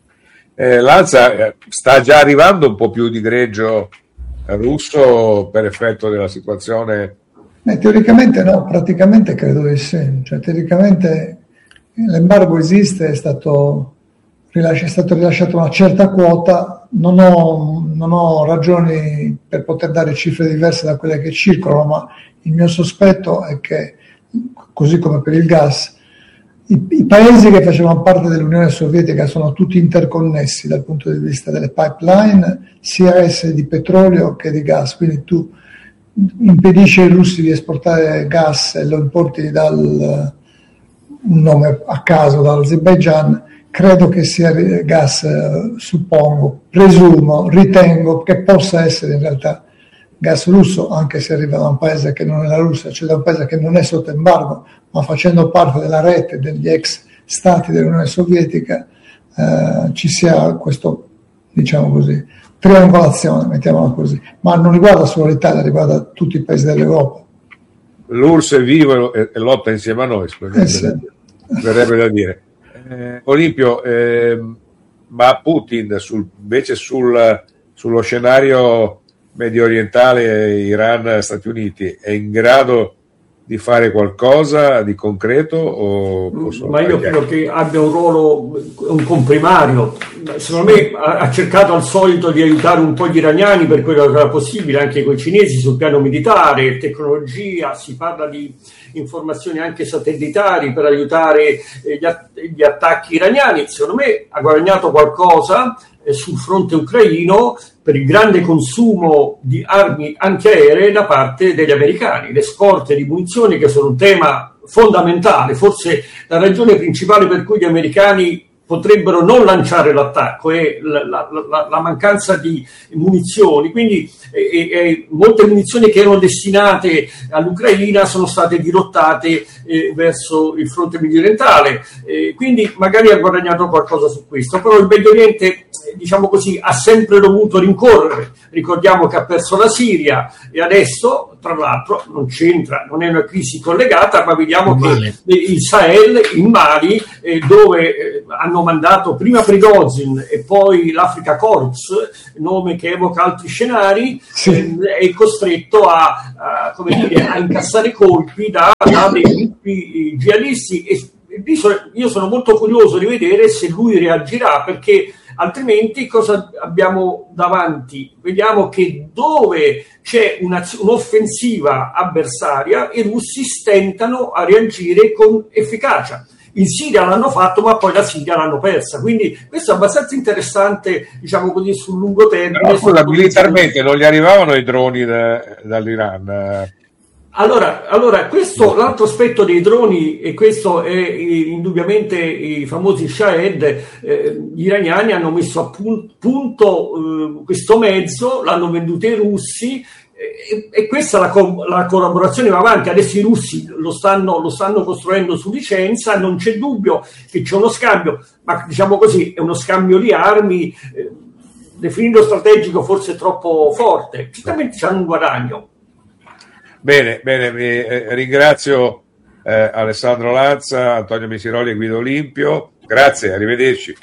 Lanza, sta già arrivando un po' più di greggio russo per effetto della situazione? Teoricamente no, praticamente credo di sì. Cioè, teoricamente l'embargo esiste, è stato rilasciato una certa quota. Non ho ragioni per poter dare cifre diverse da quelle che circolano, ma il mio sospetto è che, così come per il gas, i paesi che facevano parte dell'Unione Sovietica sono tutti interconnessi dal punto di vista delle pipeline, sia esse di petrolio che di gas. Quindi tu impedisci ai russi di esportare gas e lo importi un nome a caso, dall'Azerbaigian. Credo che sia gas, ritengo che possa essere in realtà gas russo, anche se arriva da un paese che non è la Russia, cioè da un paese che non è sotto embargo, ma facendo parte della rete degli ex stati dell'Unione Sovietica, ci sia questo, diciamo così, triangolazione, mettiamola così, ma non riguarda solo l'Italia, riguarda tutti i paesi dell'Europa. L'URSS è vivo e lotta insieme a noi, verrebbe da dire. Olimpio, ma Putin invece sullo scenario medio orientale, Iran, Stati Uniti, è in grado di fare qualcosa di concreto? Ma io credo che abbia un ruolo, un comprimario. Secondo me ha cercato al solito di aiutare un po' gli iraniani per quello che era possibile, anche con i cinesi sul piano militare, tecnologia, si parla di informazioni anche satellitari per aiutare gli attacchi iraniani. Secondo me ha guadagnato qualcosa, sul fronte ucraino per il grande consumo di armi antiaeree da parte degli americani, le scorte di munizioni, che sono un tema fondamentale, forse la ragione principale per cui gli americani potrebbero non lanciare l'attacco è la mancanza di munizioni, quindi molte munizioni che erano destinate all'Ucraina sono state dirottate verso il fronte mediorientale, quindi magari ha guadagnato qualcosa su questo, però il Medio Oriente, diciamo così, ha sempre dovuto rincorrere. Ricordiamo che ha perso la Siria e adesso, tra l'altro, non c'entra, non è una crisi collegata, ma vediamo che il Sahel in Mali, dove hanno mandato prima Prigozhin e poi l'Africa Corps, nome che evoca altri scenari, è costretto a incassare colpi da dei gruppi jihadisti, e io sono molto curioso di vedere se lui reagirà, perché altrimenti cosa abbiamo davanti? Vediamo che dove c'è un'offensiva avversaria i russi stentano a reagire con efficacia. In Siria l'hanno fatto, ma poi la Siria l'hanno persa, quindi questo è abbastanza interessante, diciamo così, sul lungo termine. Però militarmente non gli arrivavano i droni dall'Iran? Allora, questo, l'altro aspetto dei droni, e questo è indubbiamente i famosi Shahed, gli iraniani hanno messo a punto questo mezzo, l'hanno venduto ai russi, e questa la collaborazione va avanti. Adesso i russi lo stanno costruendo su licenza, non c'è dubbio che c'è uno scambio, ma diciamo così, è uno scambio di armi, definirlo strategico forse troppo forte, certamente c'hanno un guadagno. Bene, ringrazio Alessandro Lanza, Antonio Misiroli e Guido Olimpio. Grazie, arrivederci.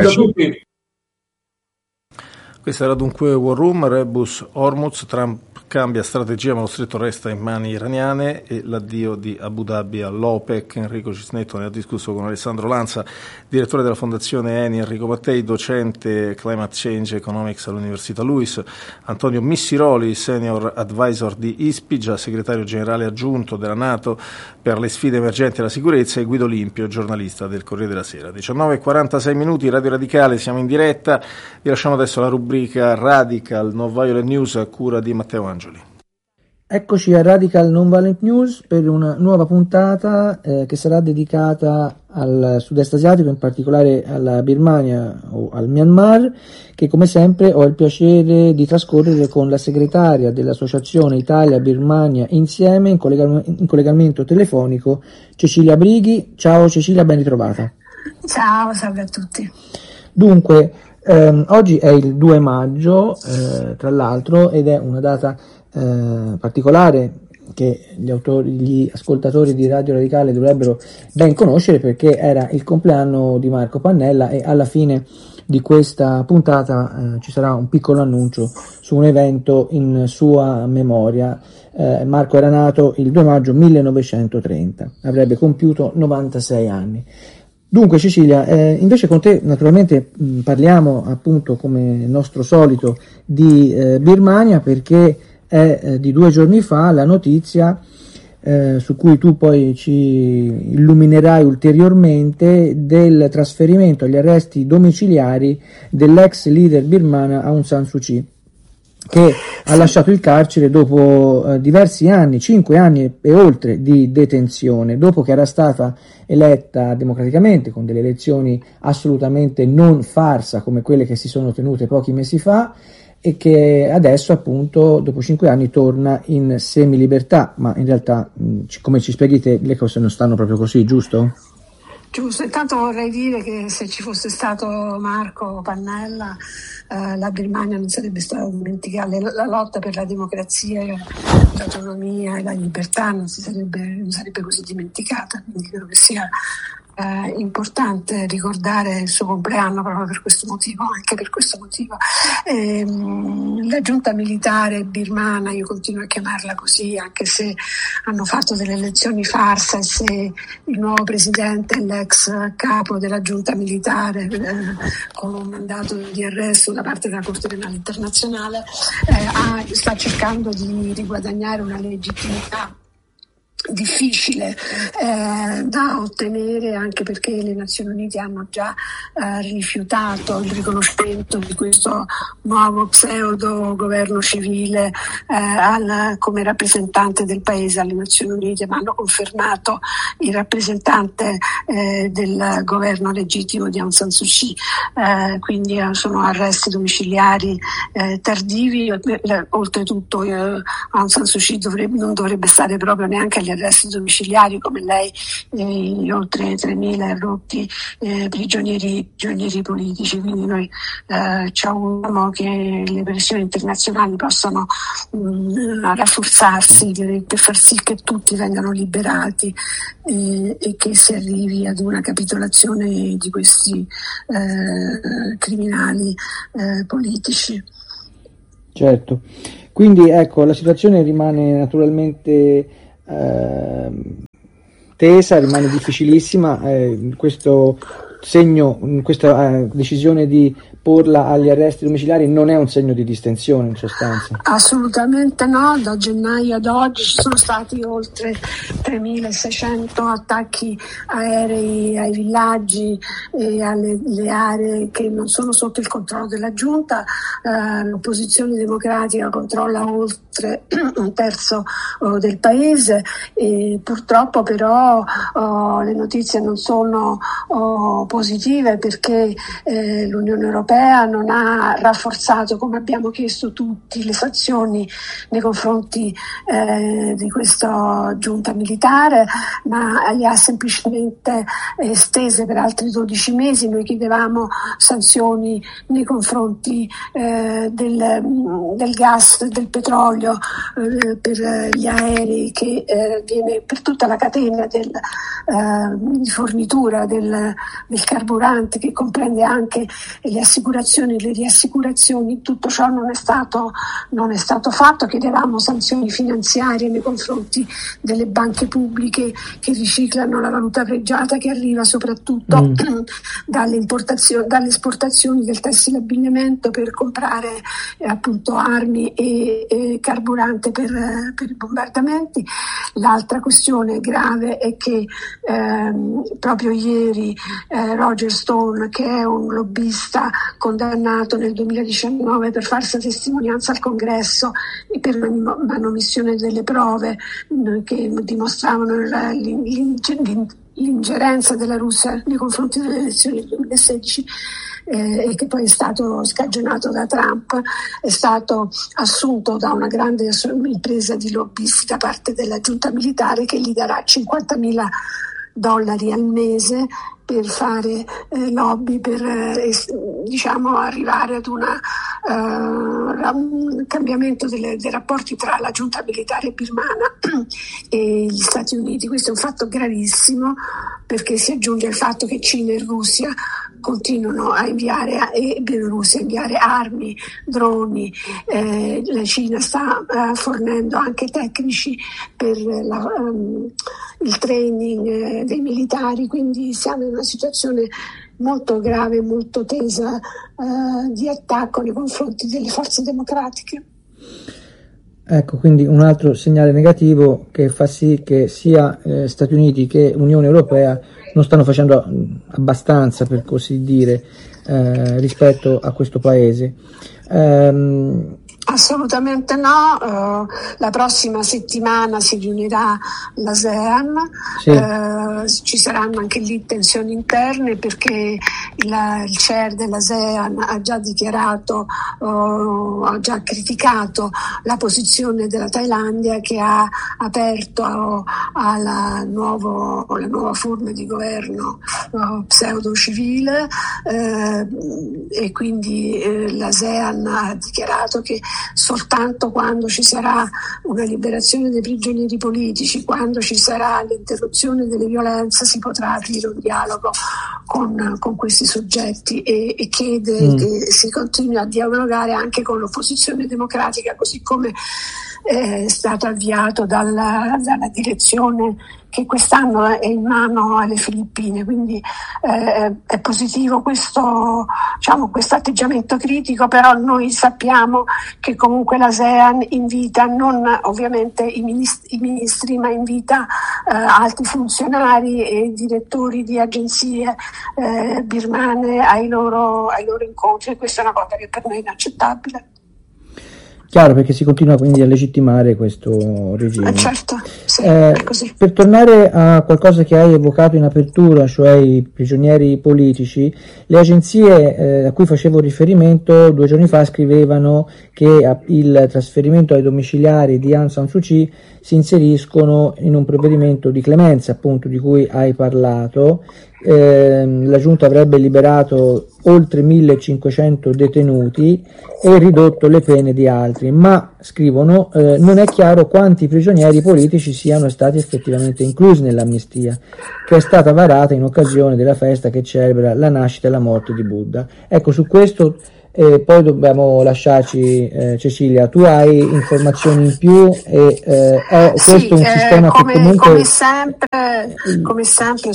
Questo era dunque War Room, Rebus Hormuz, Trump cambia strategia ma lo stretto resta in mani iraniane, e l'addio di Abu Dhabi all'OPEC. Enrico Cisnetto ne ha discusso con Alessandro Lanza, direttore della fondazione ENI, Enrico Mattei, docente Climate Change Economics all'Università LUISS, Antonio Missiroli, senior advisor di ISPI, già segretario generale aggiunto della NATO per le sfide emergenti e la sicurezza, e Guido Olimpio, giornalista del Corriere della Sera. 19:46 minuti, Radio Radicale, siamo in diretta. Vi lasciamo adesso la rubrica Radical Non Violent News a cura di Matteo Angeli. Eccoci a Radical Non-Violent News per una nuova puntata che sarà dedicata al sud-est asiatico, in particolare alla Birmania o al Myanmar, che come sempre ho il piacere di trascorrere con la segretaria dell'Associazione Italia-Birmania Insieme, in collegamento telefonico, Cecilia Brighi. Ciao Cecilia, ben ritrovata. Ciao, salve a tutti. Dunque, oggi è il 2 maggio, tra l'altro, ed è una data particolare che gli ascoltatori di Radio Radicale dovrebbero ben conoscere, perché era il compleanno di Marco Pannella, e alla fine di questa puntata ci sarà un piccolo annuncio su un evento in sua memoria. Marco era nato il 2 maggio 1930, avrebbe compiuto 96 anni. Dunque Cecilia, invece con te naturalmente parliamo, appunto, come nostro solito, di Birmania, perché è di 2 giorni fa la notizia su cui tu poi ci illuminerai ulteriormente, del trasferimento agli arresti domiciliari dell'ex leader birmana Aung San Suu Kyi, che ha lasciato il carcere dopo diversi anni, 5 anni e oltre di detenzione, dopo che era stata eletta democraticamente con delle elezioni assolutamente non farsa come quelle che si sono tenute pochi mesi fa, e che adesso, appunto, dopo 5 anni torna in semilibertà. Ma in realtà, come ci spieghi te, le cose non stanno proprio così, giusto? Giusto, intanto vorrei dire che se ci fosse stato Marco Pannella, la Birmania non sarebbe stata dimenticata, la lotta per la democrazia, l'autonomia e la libertà non sarebbe così dimenticata, quindi credo che sia importante ricordare il suo compleanno proprio per questo motivo, anche per questo motivo. La giunta militare birmana, io continuo a chiamarla così, anche se hanno fatto delle elezioni farsa, e se il nuovo presidente è l'ex capo della giunta militare con un mandato di arresto da parte della Corte Penale Internazionale, sta cercando di riguadagnare una legittimità difficile da ottenere, anche perché le Nazioni Unite hanno già rifiutato il riconoscimento di questo nuovo pseudo governo civile come rappresentante del paese alle Nazioni Unite, ma hanno confermato il rappresentante del governo legittimo di Aung San Suu Kyi, quindi sono arresti domiciliari tardivi. Oltretutto Aung San Suu Kyi non dovrebbe stare proprio neanche agli arresti domiciliari come lei, gli oltre 3.000 erotti prigionieri politici, quindi noi ci auguriamo che le pressioni internazionali possano rafforzarsi per far sì che tutti vengano liberati e che si arrivi ad una capitolazione di questi criminali politici. Certo, quindi ecco, la situazione rimane naturalmente tesa, rimane difficilissima. Questo segno, questa decisione di porla agli arresti domiciliari non è un segno di distensione in sostanza? Assolutamente no, da gennaio ad oggi ci sono stati oltre 3.600 attacchi aerei ai villaggi e alle aree che non sono sotto il controllo della giunta. L'opposizione democratica controlla oltre un terzo del paese e purtroppo però le notizie non sono positive, perché l'Unione Europea non ha rafforzato, come abbiamo chiesto tutti, le sanzioni nei confronti di questa giunta militare, ma le ha semplicemente estese per altri 12 mesi. Noi chiedevamo sanzioni nei confronti del gas, del petrolio, per gli aerei, che viene per tutta la catena di fornitura del carburante, che comprende anche le assicurazioni, le riassicurazioni. Tutto ciò non è stato fatto. Chiedevamo sanzioni finanziarie nei confronti delle banche pubbliche che riciclano la valuta pregiata che arriva soprattutto dalle esportazioni del tessile abbigliamento per comprare appunto armi e carburante per i bombardamenti. L'altra questione grave è che proprio ieri Roger Stone, che è un lobbista condannato nel 2019 per falsa testimonianza al Congresso e per manomissione delle prove che dimostravano l'ingerenza della Russia nei confronti delle elezioni del 2016, e che poi è stato scagionato da Trump, è stato assunto da una grande impresa di lobbisti da parte della giunta militare, che gli darà $50.000 al mese per fare lobby, per arrivare ad un cambiamento dei rapporti tra la giunta militare birmana e gli Stati Uniti. Questo è un fatto gravissimo, perché si aggiunge il fatto che Cina e Russia continuano a inviare, e Bielorussia a inviare armi, droni. La Cina sta fornendo anche tecnici per il training dei militari, quindi siamo in una situazione molto grave, molto tesa di attacco nei confronti delle forze democratiche. Ecco, quindi un altro segnale negativo che fa sì che sia Stati Uniti che Unione Europea non stanno facendo abbastanza, per così dire, rispetto a questo paese. Assolutamente no, la prossima settimana si riunirà l'ASEAN, sì. Ci saranno anche lì tensioni interne, perché il chair dell'ASEAN ha già dichiarato, ha già criticato la posizione della Thailandia, che ha aperto alla nuova forma di governo pseudo civile, e quindi l'ASEAN ha dichiarato che soltanto quando ci sarà una liberazione dei prigionieri politici, quando ci sarà l'interruzione delle violenze, si potrà aprire un dialogo con questi soggetti, e chiede che si continui a dialogare anche con l'opposizione democratica, così come è stato avviato dalla direzione che quest'anno è in mano alle Filippine. Quindi è positivo questo atteggiamento critico, però noi sappiamo che comunque l'ASEAN invita non ovviamente i ministri, ma invita alti funzionari e direttori di agenzie birmane ai loro incontri, e questa è una cosa che per noi è inaccettabile. Chiaro, perché si continua quindi a legittimare questo regime. Certo, sì, è così. Per tornare a qualcosa che hai evocato in apertura, cioè i prigionieri politici, le agenzie a cui facevo riferimento 2 giorni fa scrivevano che il trasferimento ai domiciliari di Aung San Suu Kyi si inseriscono in un provvedimento di clemenza, appunto, di cui hai parlato. La giunta avrebbe liberato oltre 1500 detenuti e ridotto le pene di altri, ma scrivono non è chiaro quanti prigionieri politici siano stati effettivamente inclusi nell'amnistia, che è stata varata in occasione della festa che celebra la nascita e la morte di Buddha. Ecco, su questo poi dobbiamo lasciarci, Cecilia, tu hai informazioni in più e è questo un sistema che comunque come sempre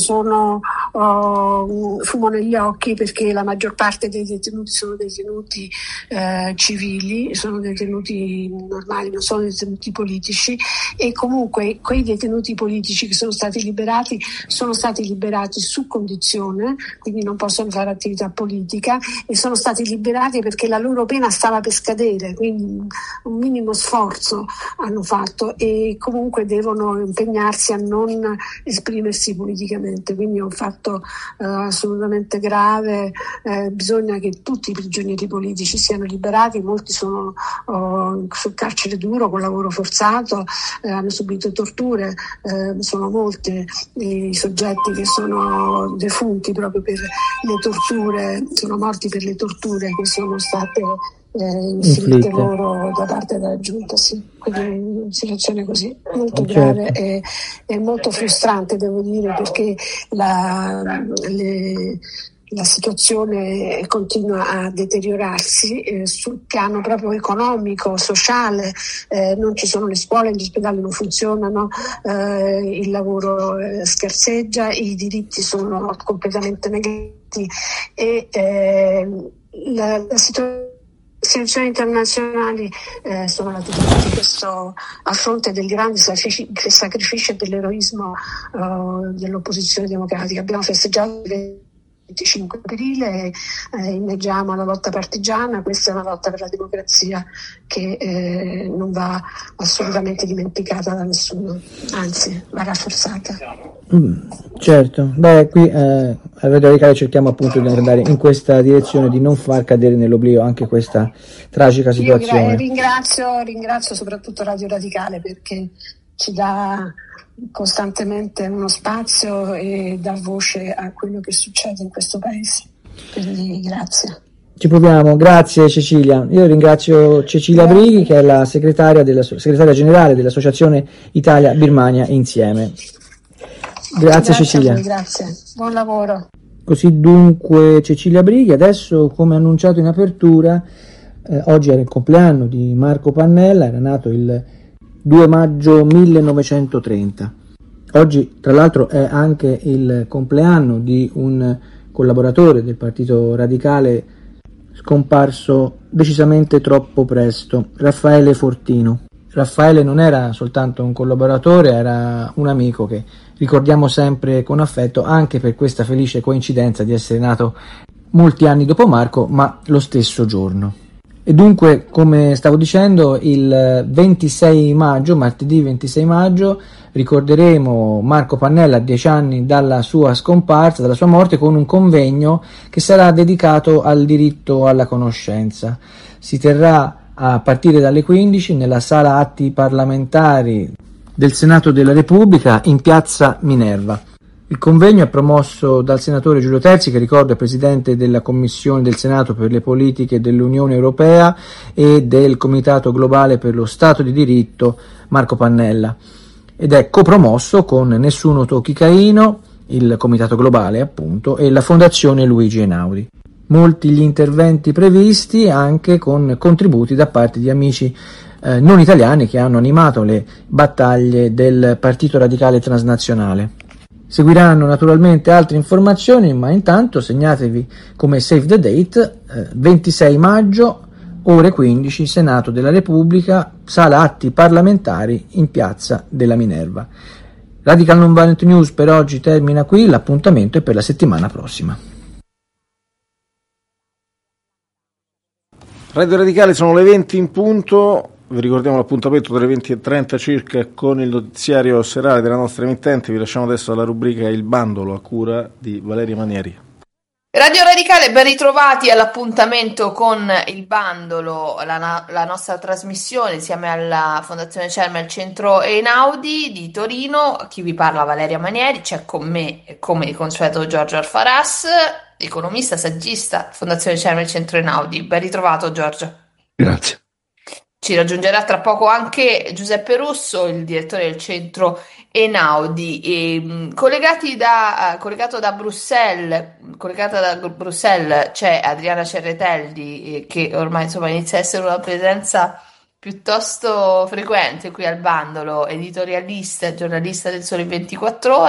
fumo negli occhi, perché la maggior parte dei detenuti sono detenuti civili, sono detenuti normali, non sono detenuti politici, e comunque quei detenuti politici che sono stati liberati su condizione, quindi non possono fare attività politica, e sono stati liberati perché la loro pena stava per scadere, quindi un minimo sforzo hanno fatto, e comunque devono impegnarsi a non esprimersi politicamente, quindi è un fatto assolutamente grave. Bisogna che tutti i prigionieri politici siano liberati, molti sono sul carcere duro con lavoro forzato, hanno subito torture, sono molti i soggetti che sono defunti proprio per le torture, sono morti per le torture che sono state inflitte loro da parte della giunta, sì. Quindi una situazione così molto grave e molto frustrante, devo dire, perché la situazione continua a deteriorarsi sul piano proprio economico, sociale, non ci sono le scuole, gli ospedali non funzionano, il lavoro scarseggia, i diritti sono completamente negati e la istituzioni internazionali sono laticate questo a fronte del grande sacrificio e dell'eroismo dell'opposizione democratica. Abbiamo festeggiato il 25 aprile, inneggiamo la lotta partigiana. Questa è una lotta per la democrazia che non va assolutamente dimenticata da nessuno, anzi va rafforzata. Certo, qui a Radio Radicale cerchiamo appunto di andare in questa direzione, di non far cadere nell'oblio anche questa tragica situazione. Io ringrazio soprattutto Radio Radicale, perché ci dà costantemente uno spazio e dà voce a quello che succede in questo paese, quindi grazie. Ci proviamo, grazie Cecilia. Io ringrazio Cecilia Brighi, che è la segretaria generale dell'Associazione Italia Birmania Insieme. Grazie Cecilia. Grazie, buon lavoro. Così dunque Cecilia Brighi. Adesso, come annunciato in apertura, oggi era il compleanno di Marco Pannella, era nato il 2 maggio 1930. Oggi, tra l'altro, è anche il compleanno di un collaboratore del Partito Radicale scomparso decisamente troppo presto, Raffaele Fortino. Raffaele non era soltanto un collaboratore, era un amico che ricordiamo sempre con affetto, anche per questa felice coincidenza di essere nato molti anni dopo Marco, ma lo stesso giorno. E dunque, come stavo dicendo, il 26 maggio, martedì 26 maggio, ricorderemo Marco Pannella a 10 anni dalla sua scomparsa, dalla sua morte, con un convegno che sarà dedicato al diritto alla conoscenza. Si terrà a partire dalle 15 nella sala atti parlamentari del Senato della Repubblica in piazza Minerva. Il convegno è promosso dal senatore Giulio Terzi, che ricordo è presidente della Commissione del Senato per le politiche dell'Unione Europea, e del Comitato Globale per lo Stato di Diritto Marco Pannella, ed è copromosso con Nessuno Tocchi Caino, il Comitato Globale appunto, e la Fondazione Luigi Einaudi. Molti gli interventi previsti, anche con contributi da parte di amici non italiani che hanno animato le battaglie del Partito Radicale Transnazionale. Seguiranno naturalmente altre informazioni, ma intanto segnatevi come save the date, 26 maggio, ore 15, Senato della Repubblica, sala atti parlamentari in piazza della Minerva. Radical Nonviolent News per oggi termina qui, l'appuntamento è per la settimana prossima. Radio Radicale, sono le 20 in punto, vi ricordiamo l'appuntamento delle 20:30 circa con il notiziario serale della nostra emittente. Vi lasciamo adesso alla rubrica Il Bandolo a cura di Valeria Manieri. Radio Radicale, ben ritrovati all'appuntamento con Il Bandolo, la nostra trasmissione insieme alla Fondazione Celma e al Centro Einaudi di Torino. Chi vi parla Valeria Manieri, c'è con me come di consueto Giorgio Alfaras, economista, saggista, Fondazione Celma e il Centro Einaudi. Ben ritrovato Giorgio. Grazie. Ci raggiungerà tra poco anche Giuseppe Russo, il direttore del Centro Einaudi. Collegata da Bruxelles c'è Adriana Cerretelli, che ormai inizia a essere una presenza piuttosto frequente qui al Bandolo, editorialista e giornalista del Sole 24 Ore.